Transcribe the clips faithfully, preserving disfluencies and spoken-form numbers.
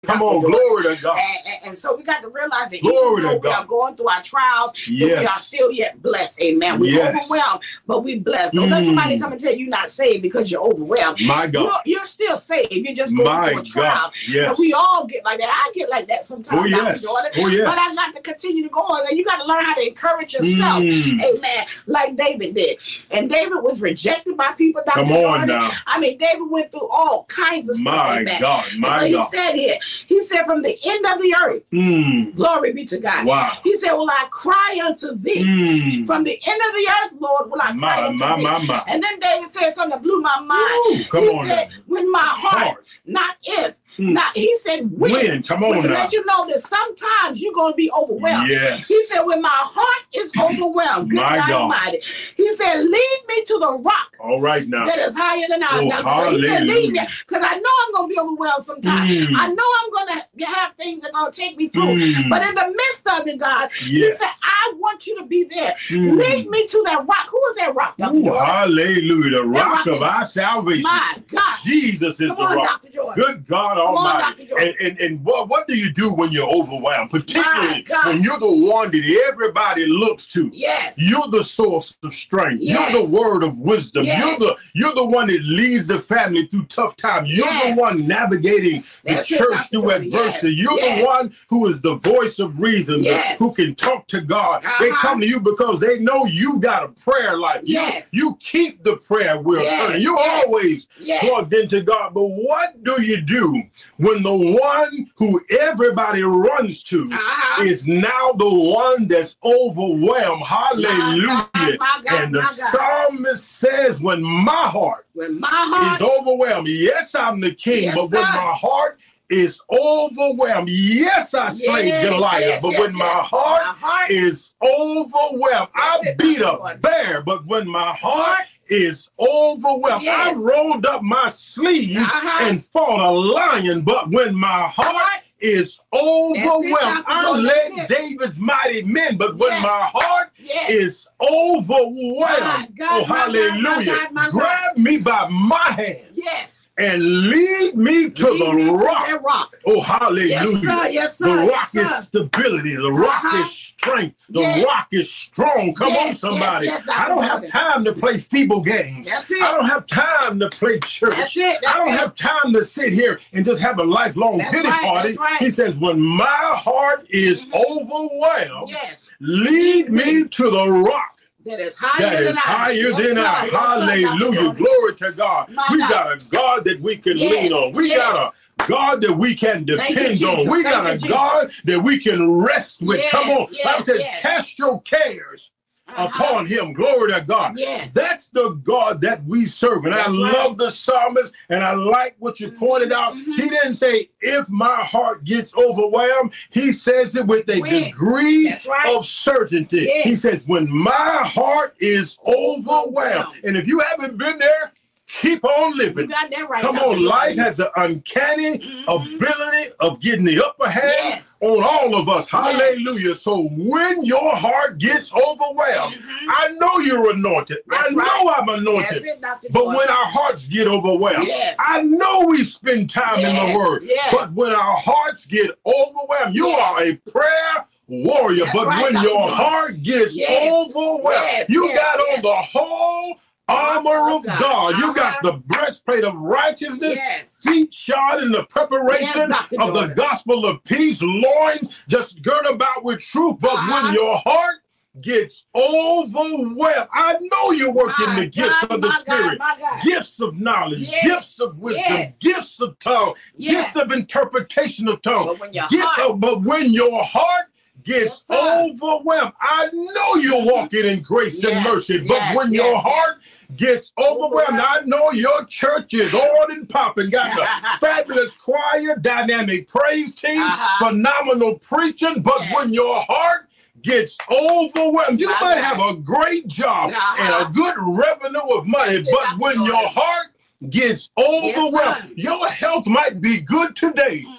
Come on, glory to God. And, and, and so we got to realize that glory even though to we God. are going through our trials, Yes. we are still yet blessed. Amen. We're Yes. overwhelmed, but we blessed. Don't let Mm. somebody come and tell you you're not saved because you're overwhelmed. My God. You're, you're still saved. You're just going My through a trial. God. Yes. And we all get like that. I get like that sometimes. Oh, yes. Jordan, Oh, yes. But I got to continue to go on. And you got to learn how to encourage yourself. Mm. Amen. Like David did. And David was rejected by people. Doctor Come on Jordan. now. I mean, David went through all kinds of stuff. My Amen. God. My but God. he said here, he said, from the end of the earth, Mm. glory be to God. Wow. He said, will I cry unto thee? Mm. From the end of the earth, Lord, will I cry My, unto my, thee? my, my. And then David said something that blew my mind. Ooh, come he on said, now. when my heart, Heart. not if, Mm. not, he said when. When? Come on to now. let you know that sometimes you're going to be overwhelmed. Yes. He said, when my heart is overwhelmed, good My God God. Almighty, he said, lead me to the rock All right now. that is higher than I. Oh, Now, he said, lead me, hallelujah. because I know I'm going to be overwhelmed sometimes. Mm. I know I'm going to have things that are going to take me through. Mm. But in the midst of it, God, Yes. he said, I want you to be there. Mm. Lead me to that rock. Who is that rock, Doctor Ooh, Jordan? hallelujah. The That rock rock of is- our salvation. My God. Jesus is Come the on, rock. Doctor Jordan. Good God Come on, Almighty. Doctor Jordan. And, and, and what, what do you do when you're overwhelmed? Particularly God. when you're the one that everybody looks to. Yes. You're the source of strength. Yes. You're the word of wisdom. Yes. You're the you're the one that leads the family through tough times. You're Yes. the one navigating the That's it, church Doctor through Jordan. adversity. Yes. You're Yes. the one who is the voice of reason, the- Yes. who can talk to God. Uh-huh. They come to you because they know you got a prayer life. You- Yes. You, keep the prayer wheel Yes. turning. You're Yes. always Yes. plugged into God. But what do you do when the one who everybody runs to Uh-huh. is now the one that's overwhelmed? Hallelujah. My God, my God, And the my God. psalmist says, when my heart When my heart is overwhelmed, yes, I'm the king, Yes, but when sir. my heart is overwhelmed, yes, I slayed Yes, Goliath, yes, but yes, when my yes. heart My heart is overwhelmed, That's I it, beat Doctor a Jordan. bear, but when my heart Heart is overwhelmed, Yes. I rolled up my sleeves Uh-huh. and fought a lion, but when my heart Heart. is overwhelmed, Doctor I Jordan, led that's it. David's mighty men, but when Yes. my heart Yes. is overwhelmed, My God, oh my God, my hallelujah, God, my God. grab me by my hand Yes. and lead me to Lead the me to rock. that rock. Oh, hallelujah. Yes, sir. Yes, sir. The rock Yes, is sir. stability. The rock Uh-huh. is strength. The Yes. rock is strong. Come Yes, on, somebody. yes, yes, Doctor I don't have Jordan. time to play feeble games. That's it. I don't have time to play church. That's it. That's I don't it. have time to sit here and just have a lifelong That's pity right, party. that's right. He says, when my heart is Mhm. overwhelmed, Yes. lead me to the rock That is higher that than is I. higher Yes, than sir. I. Yes, sir, Doctor Hallelujah. Jordan. Glory to God. My We God. got a God that we can Yes, lean on. We yes. got a God that we can Thank you, depend on. Jesus. We Thank got you, a Jesus. God that we can rest with. Yes, Come on. yes, Bible says, yes. cast your cares Uh-huh. upon him. Glory to God. Yes. That's the God that we serve. And That's I right. love the psalmist, and I like what you Mhm, pointed out. mhm. He didn't say, if my heart gets overwhelmed. He says it with a When. degree That's right. of certainty. Yes. He says, when my heart is overwhelmed. Overwhelmed. And if you haven't been there, keep on You living. got that right. Come Doctor on, life Jordan. has an uncanny Mhm. ability of getting the upper hand Yes. on all of us. Yes. Hallelujah. So when your heart gets overwhelmed, Mhm. I know you're anointed. That's I know right. I'm anointed. That's it, Doctor But Jordan. when our hearts get overwhelmed, Yes. I know we spend time in the Yes, Word. yes. But when our hearts get overwhelmed, you Yes. are a prayer warrior. That's but right, when Doctor your Jordan. heart gets Yes. overwhelmed, Yes, you yes, got yes. on the whole armor of God. God. You got Uh-huh. the breastplate of righteousness, Yes. feet shod in the preparation Yes, Doctor of the Jordan. gospel of peace, loins just girt about with truth. But Uh-huh. when your heart gets overwhelmed, I know you're working My the gifts God, of the my Spirit, God, my God. gifts of knowledge, Yes. gifts of wisdom, Yes. gifts of tongue, Yes. gifts of interpretation of tongue. But when your Gifts heart- of- but when your heart gets Yes, sir. overwhelmed, I know you're walking in grace and Yes, mercy. But yes, when yes, your yes. heart gets overwhelmed, Overwhelmed. I know your church is on and popping, got the fabulous choir, dynamic praise team, Uh-huh. phenomenal preaching. But Yes. when your heart gets overwhelmed, you My might God. have a great job Uh-huh. and a good revenue of money. That's it, But Doctor when Jordan. your heart gets overwhelmed, Yes, sir. your health might be good today. Mhm.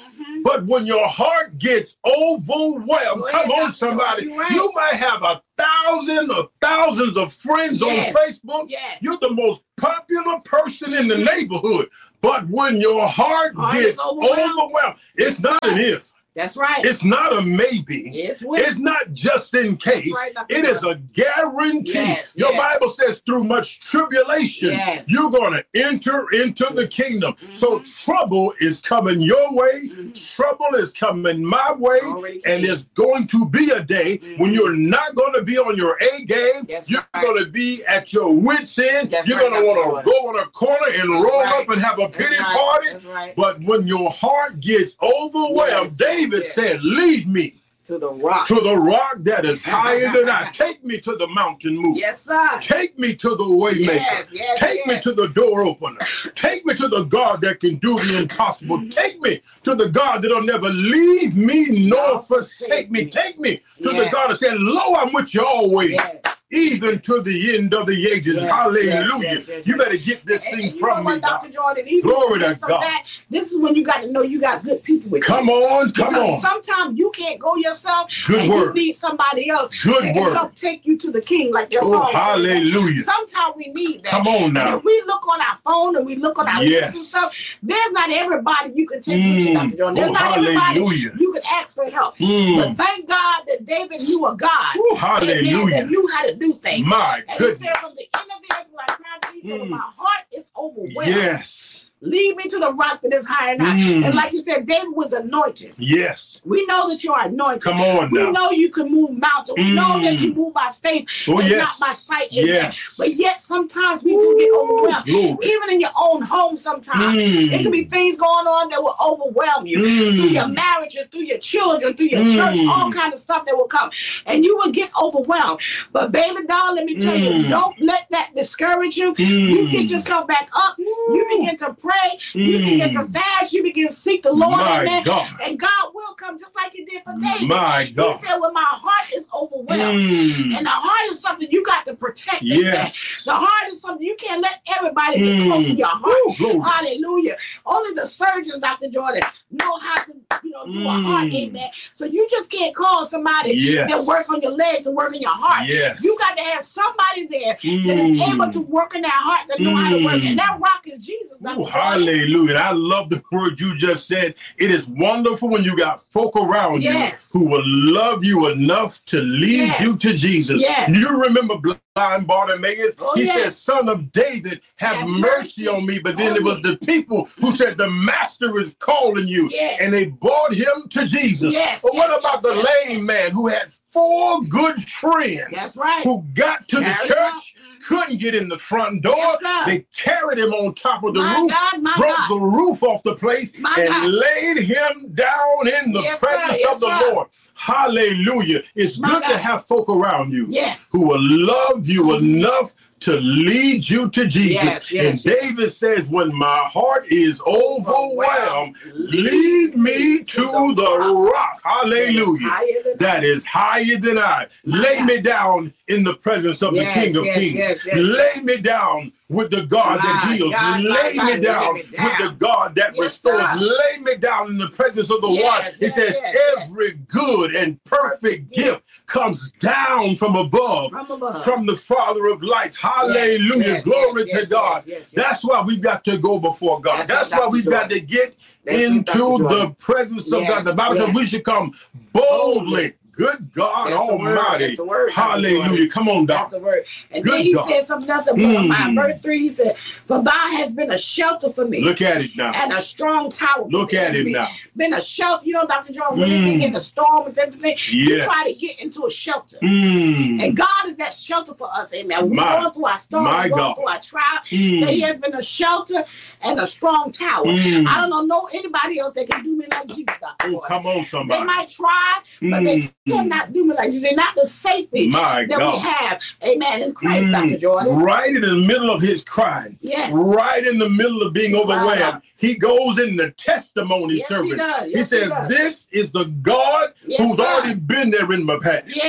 But when your heart gets overwhelmed, come on, somebody, right. you might have a thousand or thousands of friends yes. on Facebook. Yes. You're the most popular person in the neighborhood. But when your heart, heart gets overwhelmed, overwhelmed it's not an if. That's right. It's not a maybe. It's, it's not just in case. Right, it is a guarantee. Yes, Your yes. Bible says through much tribulation, yes. you're going to enter into the kingdom. Mm-hmm. So trouble is coming your way. Mm-hmm. Trouble is coming my way. And there's going to be a day mm-hmm. when you're not going to be on your A game. That's you're right. going to be at your wits' end. That's you're right, going to want to go in a corner and That's roll right. up and have a pity right. party. That's right. But when your heart gets overwhelmed, yes. David yes. said, lead me to the rock. To the rock that is higher than I. Take me to the mountain mover. Yes, sir. Take me to the way maker. Yes, yes, Take yes. me to the door opener. Take me to the God that can do the impossible. Mm-hmm. Take me to the God that'll never leave me nor no, forsake me. me. Take me to yes. the God that said, lo, I'm with you always. Yes. Even to the end of the ages. Yes, Hallelujah. Yes, yes, yes, you better get this and, thing and from me. Doctor Jordan, even Glory to God. That, this is when you got to know you got good people with come you. Come on, come because on. Sometimes you can't go yourself. Good and word. You need somebody else good that word. can help take you to the King, like your oh, song. Hallelujah. Sometimes we need that. Come on now. And if we look on our phone and we look on our yes. list and stuff, there's not everybody you can take mm. with you, Doctor Jordan. There's oh, not hallelujah. everybody you can ask for help. Mm. But thank God that David knew a God. Oh, hallelujah. That knew how to do things. My and goodness. He said, from the end of the earth, like Christ, he said, mm. my heart is overwhelmed. Yes. Lead me to the rock that is higher now. Mm. And like you said, David was anointed. Yes. We know that you are anointed. Come on we now. We know you can move mountains. We mm. know that you move by faith oh, and yes. not by sight. Yes. But yet sometimes we do get overwhelmed. Lord. Even in your own home sometimes. Mm. It can be things going on that will overwhelm you. Mm. Through your marriages, through your children, through your mm. church, all kinds of stuff that will come. And you will get overwhelmed. But baby doll, let me tell mm. you, don't let that discourage you. Mm. You get yourself back up. You begin to pray. You Mm. begin to fast. You begin to seek the Lord. My amen. God. And God will come just like he did for David. My God. He said, when my heart is overwhelmed. Mm. And the heart is something you got to protect. Yes. The heart is something you can't let everybody get mm. close to your heart. Ooh, hallelujah. Only the surgeons, Doctor Jordan, know how to you know, do mm. a heart. Amen. So you just can't call somebody yes. that work on your legs to work on your heart. Yes. You got to have somebody there mm. that is able to work in their heart, that know mm. how to work. And that rock is Jesus. Ooh, hallelujah. I love the word you just said. It is wonderful when you got folk around yes. you who will love you enough to lead yes. you to Jesus. Yes. You remember blind Bartimaeus? Oh, he yes. said, son of David, have, have mercy, mercy on me. But then oh, it was the people who said, the master is calling you. Yes. And they brought him to Jesus. Yes. But yes, what about yes, the yes, lame yes. man who had four good friends That's right. who got to Carry the church, couldn't get in the front door. Yes, they carried him on top of the my roof, God, my broke God. the roof off the place, my and God. laid him down in the yes, presence yes, of the sir. Lord. Hallelujah. It's my good God. to have folk around you yes. who will love you mm-hmm. enough to lead you to Jesus. Yes, yes, and yes. David says, when my heart is overwhelmed, lead me to the rock. Hallelujah. That is higher than I. Lay God. me down in the presence of yes, the King of yes, Kings. Yes, yes, Lay yes. me down with the God my that heals. God, lay, God, me down lay me down with the God that yes, restores. Sir. Lay me down in the presence of the yes, one. He yes, says, yes, every yes. good and perfect, perfect gift comes down from above, from, above. from the Father of lights. Hallelujah. Yes, yes, Glory yes, to God. Yes, yes, yes. That's why we've got to go before God. That's, That's why we've got to get That's into the presence of yes, God. The Bible yes. says we should come boldly. Good God That's Almighty. The word. Hallelujah. Come on, Doc. That's the word. And Good then he God. said something else about mm. my verse three. He said, for thou hast been a shelter for me. Look at it now. And a strong tower for Look me. at it now. Been a shelter. You know, Doctor John, when mm. they begin to storm and everything, yes. you try to get into a shelter. Mm. And God is that shelter for us. Amen. We're my, going through our storm. We're going God. through our trial. Mm. So he has been a shelter and a strong tower. Mm. I don't know, know anybody else that can do me like Jesus, Doctor Oh, come on, somebody. They might try, but mm. they cannot do me like Jesus. They're not the safety My that God. we have. Amen. In Christ, mm. Doctor Jordan. Right in the middle of his crying. Yes. Right in the middle of being overwhelmed. Right. He goes in the testimony yes, service. He, does. Yes, he said, he does. this is the God yes, who's sir. already been there in my past. Yes.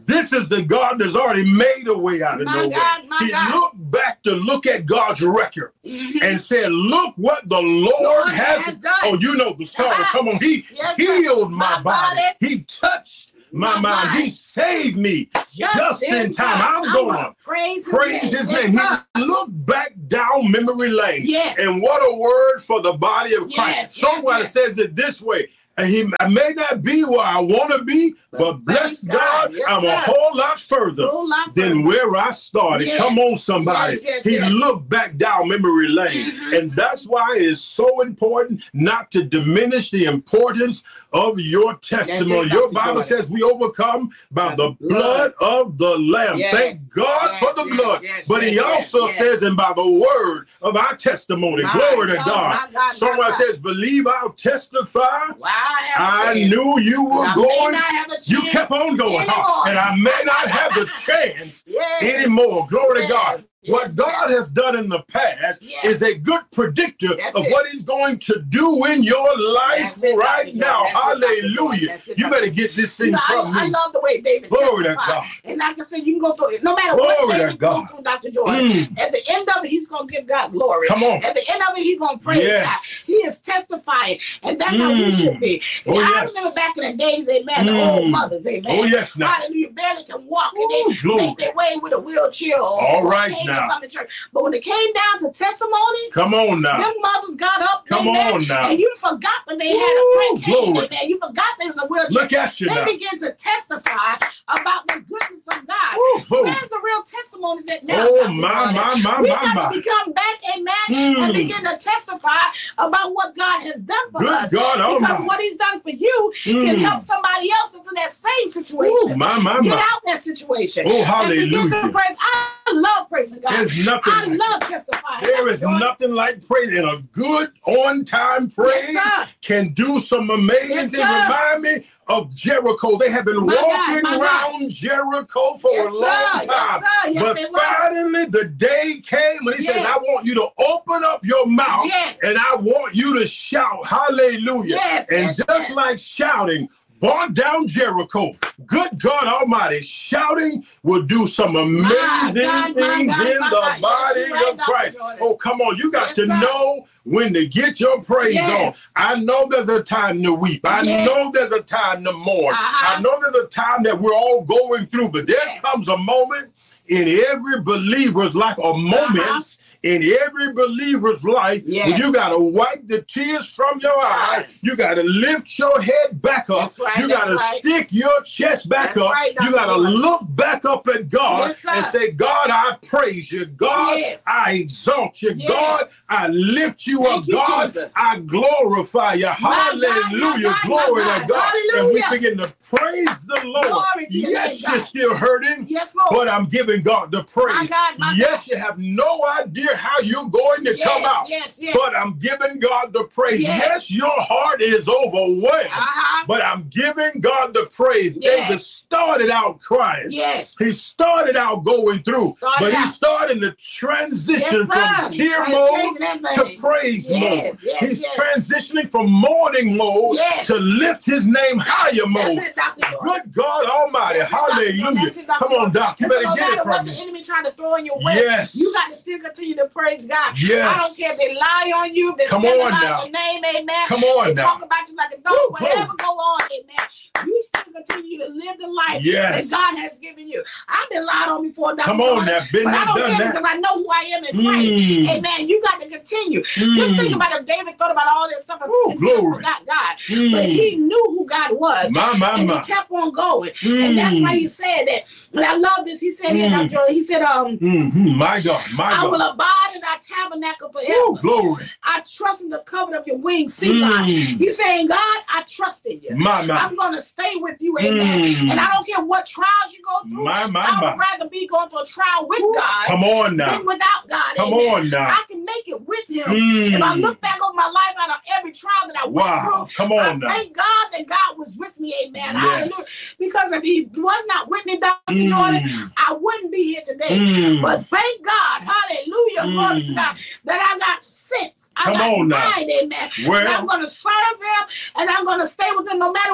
This is the God that's already made a way out of My no way. God, my He God. looked back to look at God's record Mhm. and said, look what the Lord, Lord has, has done. Oh, you know the song. Come on. He Yes, healed my, my body. body. He touched my, My mind. mind. He saved me just, just in time. I'm, I'm going to praise, praise his his name. name. Yes, He looked back down memory lane. Yes. And what a word for the body of Christ. Yes, Somebody yes, yes. says it this way. And he I may not be where I want to be, but, but bless God, God yes, I'm sir. a whole lot further whole lot than where I started. Yes. Come on, somebody. Yes, yes, he yes. looked back down memory lane. Mm-hmm. And that's why it's so important not to diminish the importance of your testimony. it, Your Doctor Bible Jordan. says we overcome by, by the blood. blood of the Lamb. Yes. Thank God yes, for the yes, blood. Yes, but yes, he yes, also yes. says, and by the word of our testimony. My Glory to God, God. God Someone God. says, believe I'll testify. Well, I, have I knew you were I going. You kept on going. Huh? And I may not have the chance yes. anymore. Glory yes. to God. Yes, what God yes. has done in the past yes. is a good predictor That's of it. what he's going to do in your life That's right it, now. That's Hallelujah. It, you better get this thing you know, from I, me. I love the way David Glory testified. to God. And like I said, you can go through it. No matter Glory what David God. go through, Doctor Jordan, mm. at the end of it, he's going to give God glory. Come on. At the end of it, he's going to praise yes. God. He is testifying. And that's mm. how we should be. Oh, I yes. remember back in the days, amen, the mm. old mothers, amen. Oh, yes, now. Hallelujah, barely can walk. Ooh, and they glory. make their way with a wheelchair or, All or right cane now. or something. But when it came down to testimony, come on now. Them mothers got up, come amen, on now. and you forgot that they Ooh, had a great cane, glory. amen. You forgot they was in a wheelchair. Look at you They now. began to testify about the goodness of God. Ooh, Where's the real testimony that now? Oh, Doctor my, my, my, we my, got my. to become back, amen, mm. and begin to testify about what God has done for Good us. God, because Almighty. what he's done for you mm. can help somebody else that's in that same situation. Ooh, my, my, Get my. out that situation. Oh, and begin to hallelujah. praise. I love praising God. There's nothing I like love it. testifying. There is Jordan. nothing like praise. And a good on-time praise yes, can do some amazing yes, things. Remind me of Jericho. They have been my walking God, around God. Jericho for yes, a long sir. time. Yes, yes, but finally the day came when he yes. says, I want you to open up your mouth yes. and I want you to shout hallelujah. Yes, and yes, just yes. like shouting, brought down Jericho. Good God Almighty, shouting will do some amazing God, things God, in my the God. body Yes, right, of Christ. Oh, come on. You got yes, to sir. know when to get your praise yes. on. I know there's a time to weep. I yes. know there's a time to mourn. Uh-huh. I know there's a time that we're all going through, but there yes. comes a moment in every believer's life, or moments uh-huh. in every believer's life, yes. you got to wipe the tears from your eyes. Yes. You got to lift your head back up. Right, you got to right. stick your chest back that's up. Right, you got to look back up at God yes, and say, God, I praise you. God, yes. I exalt you. Yes. God, I lift you Thank up. You, God, Jesus. I glorify you. My Hallelujah. God, Glory God. to God. Hallelujah. And we begin to praise the Lord. Glory to yes, your you're still hurting. Yes, Lord. But I'm giving God the praise. My God, my yes, God. you have no idea how you're going to yes, come out. Yes, yes. But I'm giving God the praise. Yes, yes your heart is overwhelmed. Uh-huh. But I'm giving God the praise. Yes. David started out crying. Yes. He started out going through. Started but out. he started to transition yes, from tear mode to praise yes, mode. Yes, He's yes. transitioning from mourning mode yes. to lift his name higher mode. That's it, Doctor Good God Almighty. That's Hallelujah. it, Doctor Come on, Doc. You That's better no get it matter from what me. the enemy trying to throw in your way. Yes. You got to still continue to praise God. Yes. I don't care if they lie on you, if they Come spell on out now. your name, amen. Come on they now. talk about you like a dog, Woo, whatever woo. go on, amen. You still continue to live the life yes. that God has given you. I've been lied on before, Doctor Come on now, been but I don't done care that. because I know who I am in Christ. Mm. Amen. You got to continue. Mm. Just think about if David thought about all this stuff and Ooh, and glory. forgot God. Mm. But he knew who God was. My, my, and my. he kept on going. Mm. And that's why he said that. And I love this. He said, Mm. here, Joy, he said, um, mm-hmm. my God, my I God. will abide in thy tabernacle forever. Ooh, glory. I trust in the covenant of your wings, Selah. Mm. He's saying, God, I trust in you. My, my. I'm going to stay with you, amen. Mm. And I don't care what trials you go through. My, my, I would my. rather be going through a trial with Ooh. God Come on now. than without God. Come amen. on now. I can make it with him. Mm. If I look back over my life out of every trial that I went Wow. through, Come on I now. thank God that God was with me, amen. Yes. Hallelujah. Because if he was not with me, Doctor Mm. Jordan, I wouldn't be here today. Mm. But thank God, hallelujah, Mm. glory to God, that I got sense. I Come got on now. mind, amen. Well, and I'm going to serve him, and I'm going to stay with him no matter what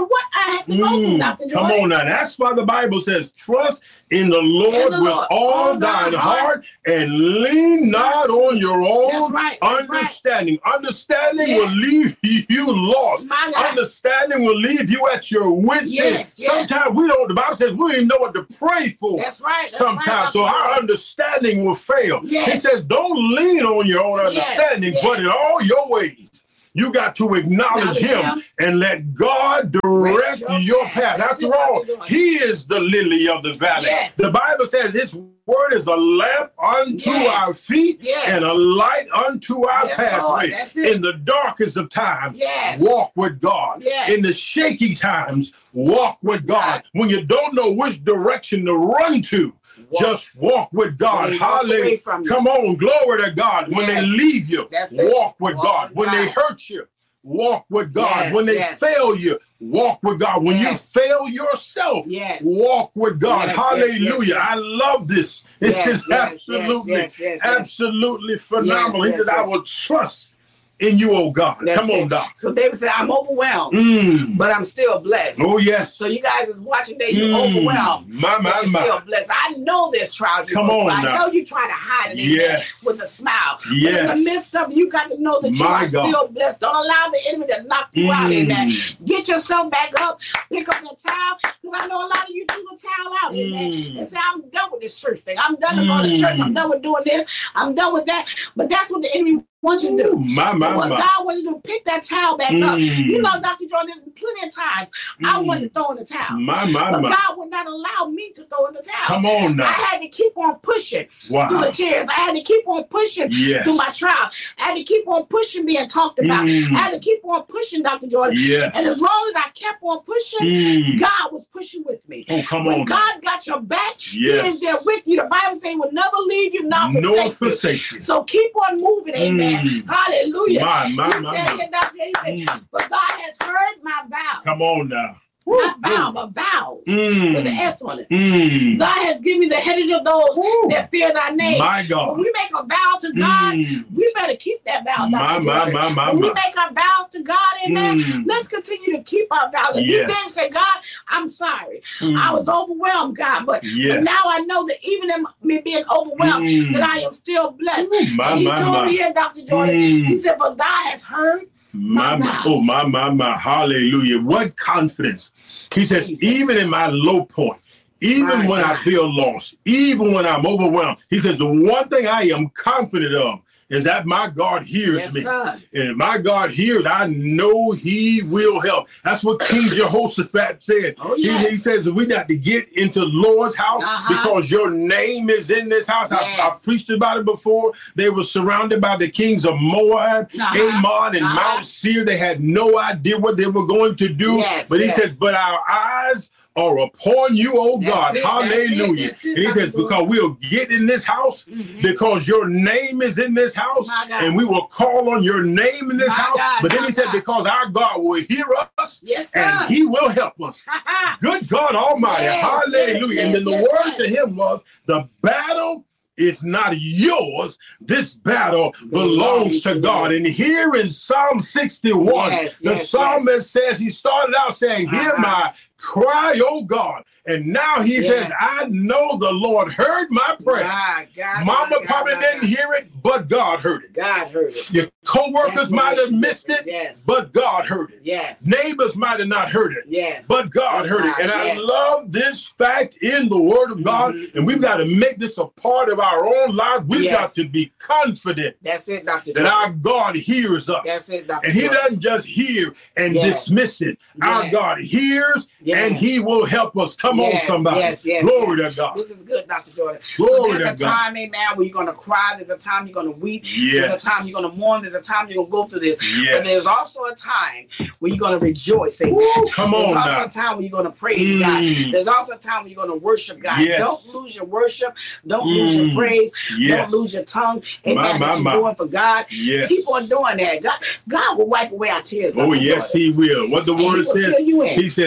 I have to go through, Doctor Come on now. That's why the Bible says, trust in the Lord the with Lord. all, all thine heart, heart and lean not on your own That's right. That's understanding. Right. Understanding yes. will leave you lost. Understanding will leave you at your wits' yes. end. Yes. Sometimes we don't, the Bible says we don't even know what to pray for. That's right. That's Sometimes. Right. So our understanding will fail. Yes. He says, don't lean on your own understanding, yes. Yes. but in all your ways, you got to acknowledge him, him and let God direct your, your path. path. After all, he is the lily of the valley. Yes. The Bible says his word is a lamp unto yes. our feet yes. and a light unto our yes, pathway. In the darkest of times, yes. walk with God. Yes. In the shaky times, walk with God. Right. When you don't know which direction to run to, Walk. Just walk with God. Hallelujah. Come on, glory to God. Yes. When they leave you, That's walk with walk God. With when God. They hurt you, walk with God. Yes, when they yes. fail you, walk with God. When yes. you fail yourself, yes. walk with God. Yes, Hallelujah. Yes, yes, yes. I love this. It yes, is yes, absolutely, yes, yes, yes, absolutely phenomenal. Yes, yes, he said, yes. I will trust in you, oh God. That's Come on, it. Doc. So David said, I'm overwhelmed, mm. but I'm still blessed. Oh, yes. So you guys is watching that you're mm. overwhelmed, my, my, but you're my. still blessed. I know there's trials. Come on I now. know you try to hide it yes. with a smile. Yes. But in the midst of it, you got to know that you my are God. still blessed. Don't allow the enemy to knock you mm. out in that. Get yourself back up, pick up the towel, because I know a lot of you threw the towel out in mm. that and say, I'm done with this church thing. I'm done to go to church. I'm done with doing this. I'm done with that. But that's what the enemy wants you to do. My, my, what my. God wants you to pick that towel back mm. up. You know, Doctor Jordan, there's plenty of times mm. I wanted to throw in the towel. My, my, but my. God would not allow me to throw in the towel. Come on now. I had to keep on pushing wow. through the tears. I had to keep on pushing yes. through my trial. I had to keep on pushing being talked about. Mm. I had to keep on pushing, Doctor Jordan. Yes. And as long as I kept on pushing, mm. God was pushing with me. Oh, come when on. God got your back, yes. he is there with you. The Bible says he will never leave you, not forsake, no forsake you. So keep on moving, amen. Mm. Hallelujah. My, my, he my, said, my. Doctor, he said, mm. but God has heard my vow. Come on now. Not vow, but vows mm. with an S on it. Mm. God has given me the heritage of those Ooh. That fear thy name. My God. When we make a vow to God, mm. we better keep that vow. My, my, my, my, when my. we make our vows to God, amen, mm. let's continue to keep our vows. If yes. you then say, God, I'm sorry. Mm. I was overwhelmed, God, but, yes. but now I know that even in me being overwhelmed, mm. that I am still blessed. Ooh, my, and he my, told my. me here, Doctor Jordan, mm. he said, but God has heard My, my, oh, my, my, my, hallelujah. What confidence. He says, Jesus. Even in my low point, even my when God. I feel lost, even when I'm overwhelmed, he says, the one thing I am confident of is that my God hears yes, me. Son. And if my God hears, I know he will help. That's what King Jehoshaphat said. Oh, yes. he, he says, we got to get into the Lord's house uh-huh. because your name is in this house. Yes. I, I preached about it before. They were surrounded by the kings of Moab, uh-huh. Ammon, and uh-huh. Mount Seir. They had no idea what they were going to do. Yes, but he yes. says, but our eyes are upon you, oh that's God. It, hallelujah. that's it, that's it, and he says, good. Because we'll get in this house, mm-hmm. because your name is in this house, and we will call on your name in this my house. God, but then he God. said, because our God will hear us, yes, sir. and he will help us. Good God Almighty. Yes, hallelujah. Yes, and then the yes, word yes. to him was, the battle is not yours. This battle belongs to God. And here in Psalm sixty-one, yes, the yes, psalmist yes. says, he started out saying, hear uh-huh. my cry, oh God. And now he yes. says, I know the Lord heard my prayer. God, God, Mama God, probably God, didn't God. hear it, but God heard it. God heard it. Your co-workers might have missed it, yes. but God heard it. Yes. Neighbors might have not heard it, yes. but God but heard God, it. And yes. I love this fact in the Word of God, mm-hmm. and we've got to make this a part of our own life. We've yes. got to be confident That's it, Doctor that our God hears us. That's it, Doctor And he Jordan. doesn't just hear and yes. dismiss it. Yes. Our God hears yes. and he will help us. Come yes. on, somebody. Yes. Yes. Glory yes. to God. This is good, Doctor Jordan. Glory so there's to a God. time, amen, where you're going to cry. There's a time you're going to weep. Yes. There's a time you're going to mourn. There's a time you're going to go through this. Yes. But there's also a time where you're going to rejoice, amen. Woo, come there's on also now. a time where you're going to praise mm. God. There's also a time where you're going to worship God. Yes. Don't lose your worship. Don't mm. lose your praise. Yes. Don't lose your tongue. Amen. My, my, that you're my. doing for God. Yes. Keep on doing that. God, God will wipe away our tears. Oh, yes, he will. What the and word he says, he says, rejoice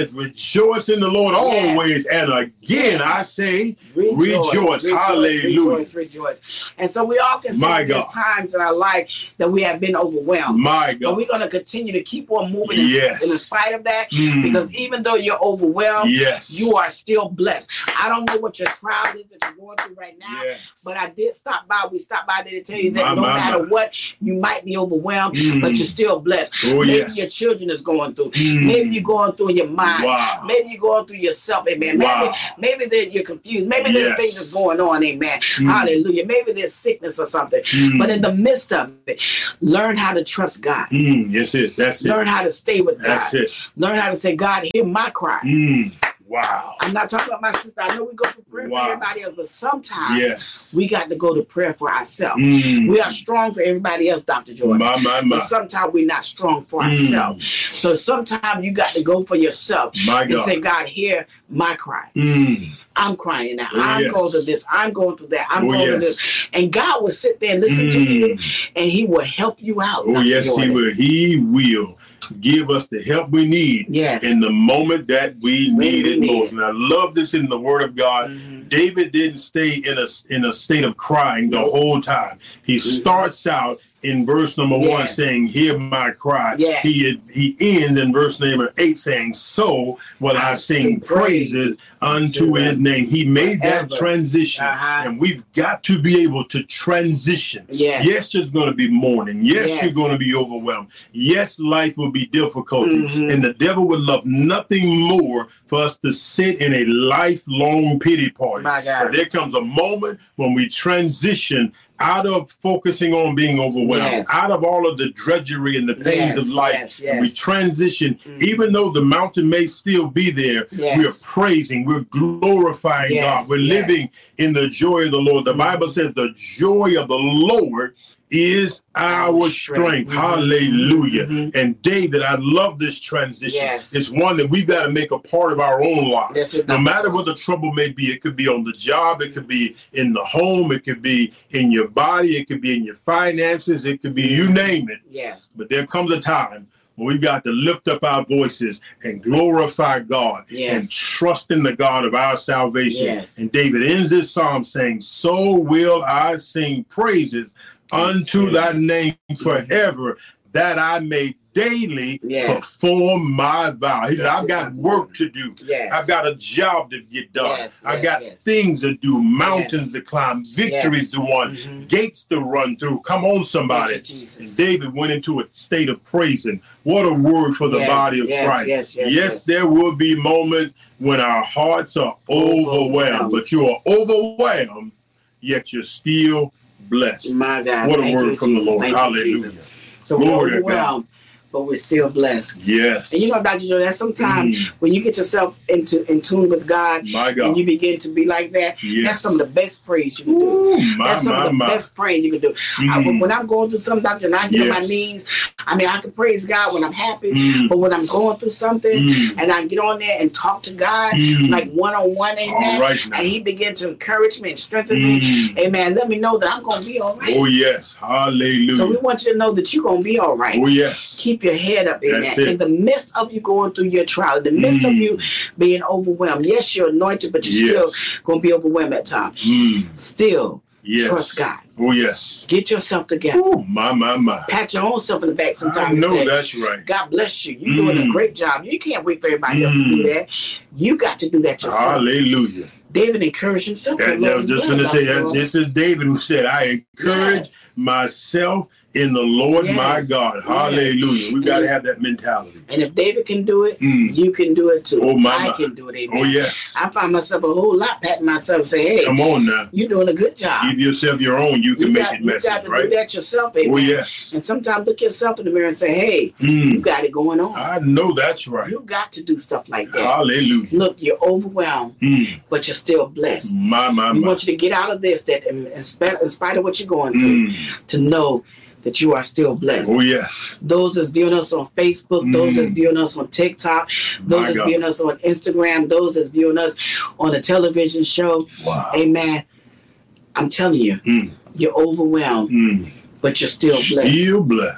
Rejoice in the Lord always. Yes. And again, I say, rejoice. Rejoice. rejoice. Hallelujah. Rejoice, rejoice. And so we all can see there's times in our life that we have been overwhelmed. My God. But we're going to continue to keep on moving in, yes. in spite of that. Mm. Because even though you're overwhelmed, yes. you are still blessed. I don't know what your trial is that you're going through right now, yes. but I did stop by. We stopped by there to tell you that my, no my, matter my. what, you might be overwhelmed, mm. but you're still blessed. Oh, Maybe yes. your children is going through. Mm. Maybe you're going through your mind. Wow. Maybe you're going through yourself. Amen. Wow. Maybe, maybe you're confused. Maybe there's yes. things that's going on. Amen. Mm. Hallelujah. Maybe there's sickness or something. Mm. But in the midst of it, learn how to trust God. Mm. That's it. That's it. Learn how to stay with God. That's it. Learn how to say, God, hear my cry. Mm. Wow. I'm not talking about my sister. I know we go to prayer wow. for everybody else, but sometimes yes. we got to go to prayer for ourselves. Mm. We are strong for everybody else, Doctor Jordan. My, my, my. But sometimes we're not strong for mm. ourselves. So sometimes you got to go for yourself my and God. say, God, hear my cry. Mm. I'm crying now. Oh, I'm yes. going through this. I'm going through that. I'm oh, going yes. through this. And God will sit there and listen mm. to you, and he will help you out. Oh, Doctor yes, Jordan. he will. He will give us the help we need yes. in the moment that we need we it need most. it. And I love this in the Word of God. Mm-hmm. David didn't stay in a, in a state of crying the whole time. He mm-hmm. starts out in verse number yes. one saying, hear my cry. Yes. He he ends in verse number eight saying, so will I, I sing, sing praises unto his him. name. He made Forever. that transition. Uh-huh. And we've got to be able to transition. Yes, yes there's going to be mourning. Yes, yes, you're going to be overwhelmed. Yes, life will be difficult. Mm-hmm. And the devil would love nothing more for us to sit in a lifelong pity party. My God. But there comes a moment when we transition out of focusing on being overwhelmed, yes. out of all of the drudgery and the pains yes, of life, yes, yes. and we transition, mm-hmm. even though the mountain may still be there, yes. we're praising, we're glorifying yes, God, we're yes. living in the joy of the Lord. The mm-hmm. Bible says the joy of the Lord is our strength. Mm-hmm. Hallelujah. Mm-hmm. And David, I love this transition. Yes. It's one that we've got to make a part of our own lives. No matter what the trouble may be, it could be on the job, it could be in the home, it could be in your body, it could be in your finances, it could be, you name it. Yes. But there comes a time when we've got to lift up our voices and glorify God yes. and trust in the God of our salvation. Yes. And David ends this psalm saying, so will I sing praises unto thy name forever, that I may daily yes. perform my vow. He said, yes, I've got work to do. Yes. I've got a job to get done. Yes, I've yes, got yes. things to do, mountains yes. to climb, victories yes. to win, mm-hmm. gates to run through. Come on, somebody. You, Jesus. And David went into a state of praising. What a word for the yes, body of yes, Christ. Yes, yes, yes, yes, there will be moments when our hearts are overwhelmed, overwhelmed. But you are overwhelmed, yet you're still blessed. My God. What a Thank word you, from Jesus. the Lord. Thank Hallelujah. You, so Glory we're overwhelmed, but we're still blessed. Yes. And you know, Doctor Joe, that sometimes mm. when you get yourself into in tune with God, my God, and you begin to be like that, yes. that's some of the best praise you can do. Ooh, my, that's some my, of the my. best praise you can do. Mm. I, when I'm going through something, Doctor, and I get yes. on my knees, I mean, I can praise God when I'm happy, mm. but when I'm going through something, mm. and I get on there and talk to God, mm. like one-on-one, amen, right, and he begin to encourage me and strengthen mm. me, amen, let me know that I'm going to be all right. Oh, yes. Hallelujah. So we want you to know that you're going to be all right. Oh, yes. Keep your head up, amen. That's it. In the midst of you going through your trial, in the midst mm. of you being overwhelmed, yes, you're anointed, but you're yes. still going to be overwhelmed at times. Mm. Still, yes. trust God. Oh, yes. Get yourself together. Oh, my, my, my. Pat your own self in the back sometimes. I know say, that's right. God bless you. You're mm. doing a great job. You can't wait for everybody mm. else to do that. You got to do that yourself. Hallelujah. David encouraged himself. Yeah, I was just going to say, that this is David who said, I encourage yes. myself in the Lord yes. my God. Hallelujah. Yes. We've got to have that mentality. And if David can do it, mm. you can do it too. Oh, my, I my. can do it. Amen. Oh, yes. I find myself a whole lot patting myself and say, hey, come on now. You're doing a good job. Give yourself your own. You can you make got, it messy, You got to right? do that yourself, amen. Oh, yes. And sometimes look yourself in the mirror and say, hey, mm. you got it going on. I know that's right. You got to do stuff like that. Hallelujah. Look, you're overwhelmed, mm. but you're still blessed. My, my, we my. want you to get out of this, that in, in, spite, in spite of what you're going through, mm. to know that you are still blessed. Oh, yes. Those that's viewing us on Facebook, mm. those that's viewing us on TikTok, those that's viewing us on Instagram, those that's viewing us on a television show. Wow. Amen. I'm telling you, mm. you're overwhelmed, mm. but you're still blessed. Still blessed.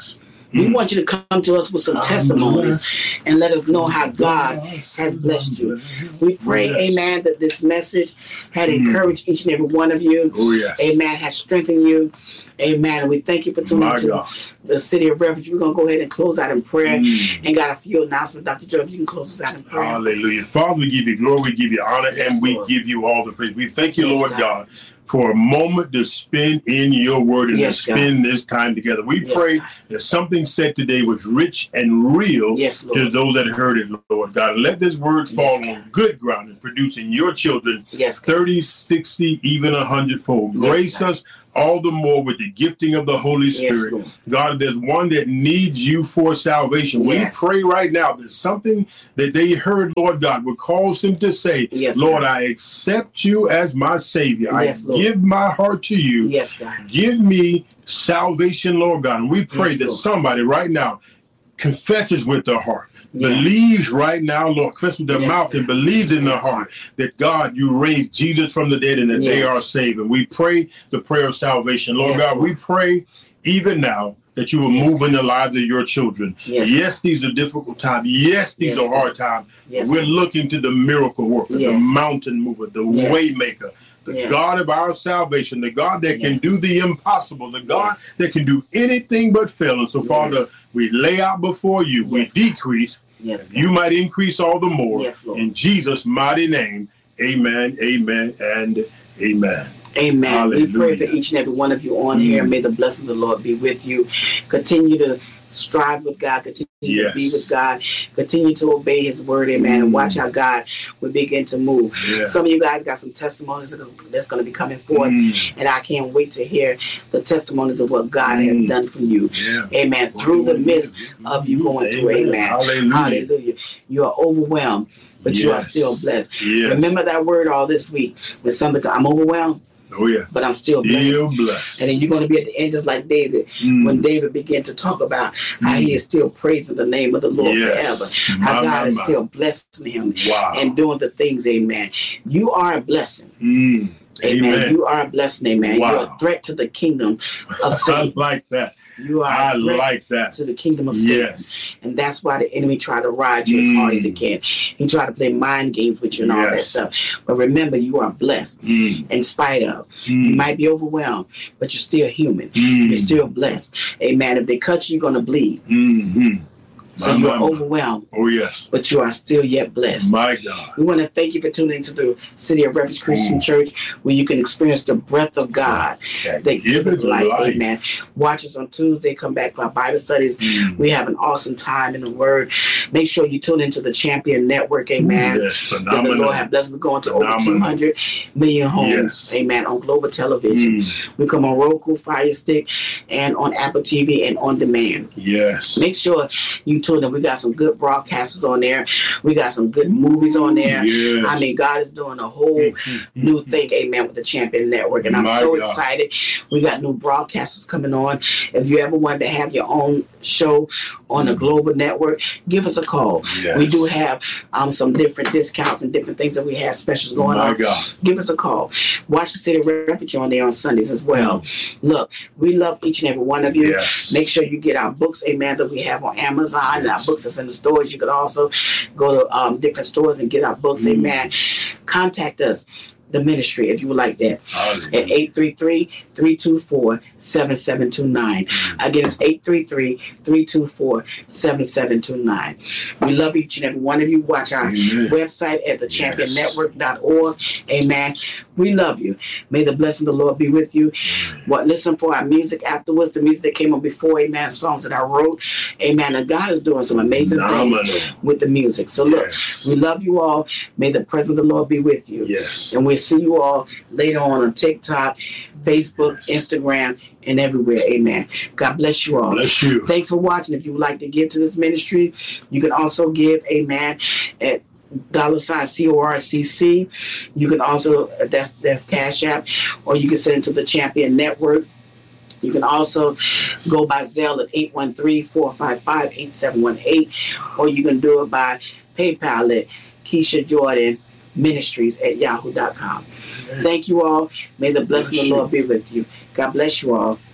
We mm. want you to come to us with some testimonies and let us know how God has blessed you. We pray, yes. amen, that this message had mm. encouraged each and every one of you. Oh, yes. Amen, has strengthened you. Amen. And we thank you for tuning in to the City of Refuge. We're going to go ahead and close out in prayer mm. and got a few announcements. Doctor Joe, you can close us out in prayer. Hallelujah. Father, we give you glory, we give you honor, yes, and we Lord. give you all the praise. We thank you, yes, Lord God. God, for a moment to spend in your word and yes, to spend God. this time together. We yes, pray God. that something said today was rich and real yes, to those that heard it, Lord God. Let this word fall yes, on good ground and produce in your children yes, thirty, sixty, even a hundredfold. Yes, Grace God. us all the more with the gifting of the Holy Spirit. Yes, God, there's one that needs you for salvation. Yes. We pray right now that something that they heard, Lord God, would cause them to say, yes, Lord, God. I accept you as my Savior. Yes, I Lord. give my heart to you. Yes, God. Give me salvation, Lord God. And we pray yes, that Lord. somebody right now confesses with their heart. Yes. Believes right now, Lord, confess with their yes, mouth and believes in their heart that God, you raised Jesus from the dead and that yes. they are saved. And we pray the prayer of salvation. Lord yes, God, Lord. we pray even now that you will yes, move God. in the lives of your children. Yes, yes these are difficult times. Yes, these yes, are hard times. Yes, we're looking to the miracle worker, yes. the mountain mover, the yes. way maker. The yes. God of our salvation, the God that yes. can do the impossible, the God yes. that can do anything but fail. And so, yes. Father, we lay out before you, yes. we decrease, yes, you might increase all the more. Yes, Lord. In Jesus' mighty name, amen, amen, and amen. Amen. Hallelujah. We pray for each and every one of you on mm. here. May the blessing of the Lord be with you. Continue to strive with God, continue yes. to be with God, continue to obey his word, amen, mm. and watch how God will begin to move. Yeah. Some of you guys got some testimonies that's going to be coming forth, mm. and I can't wait to hear the testimonies of what God mm. has done for you. Yeah. Amen. Through the midst of you going amen. through, amen. Hallelujah. Hallelujah. You are overwhelmed, but yes. you are still blessed. Yes. Remember that word all this week. When somebody, I'm overwhelmed. Oh, yeah. But I'm still blessed. Still blessed. And then you're going to be at the end just like David. Mm. When David began to talk about mm. how he is still praising the name of the Lord yes. forever. How my, God my, is my. still blessing him wow. and doing the things, amen. You are a blessing. Mm. Amen. Amen. You are a blessing, amen. Wow. You're a threat to the kingdom of Satan. I like that. You are I a threat like that. to the kingdom of Satan. Yes. And that's why the enemy tried to ride you mm. as hard as he can. He tried to play mind games with you and all yes. that stuff. But remember, you are blessed mm. in spite of. Mm. You might be overwhelmed, but you're still human. Mm. You're still blessed. Amen. If they cut you, you're going to bleed. Mm-hmm. So my, you're my, overwhelmed. Oh, yes. But you are still yet blessed. My God. We want to thank you for tuning into the City of Refuge Christian Ooh. Church, where you can experience the breath of God that that give gives life. life. Amen. Watch us on Tuesday. Come back for our Bible studies. Mm. We have an awesome time in the Word. Make sure you tune into the Champion Network. Amen. Yes, phenomenal. The Lord have blessed. We're going to phenomenal. over two hundred million homes. Yes. Amen. On global television. Mm. We come on Roku, Fire Stick, and on Apple T V and on demand. Yes. Make sure you tune in. We got some good broadcasters on there. We got some good movies on there. Yes. I mean, God is doing a whole mm-hmm. new thing, amen, with the Champion Network. And I'm My so God. excited. We got new broadcasters coming on. If you ever wanted to have your own show on a global network, give us a call. Yes. We do have um, some different discounts and different things that we have specials going My on. God. Give us a call. Watch the City of Refuge on there on Sundays as well. Mm. Look, we love each and every one of you. Yes. Make sure you get our books, amen, that we have on Amazon. Yes. And our books that's in the stores. You could also go to um, different stores and get our books, mm. amen. Contact us, the ministry, if you would like that, Hallelujah. at eight three three, three two four, seven seven two nine. Again, it's eight three three, three two four, seven seven two nine. We love each and every one of you. Watch our Amen. website at the champion network dot org. Amen. We love you. May the blessing of the Lord be with you. What listen for our music afterwards, the music that came on before, amen, songs that I wrote. Amen. And God is doing some amazing Phenomenal. things with the music. So look, yes. we love you all. May the presence of the Lord be with you. Yes. And we'll see you all later on on TikTok, Facebook, yes. Instagram, and everywhere. Amen. God bless you all. Bless you. Thanks for watching. If you would like to give to this ministry, you can also give, amen, at dollar sign C O R C C. You can also, that's that's Cash App, or you can send it to the Champion Network. You can also go by Zelle at eight one three, four five five, eight seven one eight, or you can do it by PayPal at Keisha Jordan Ministries at yahoo dot com. Thank you all. May the blessing of the Lord be with you. God bless you all.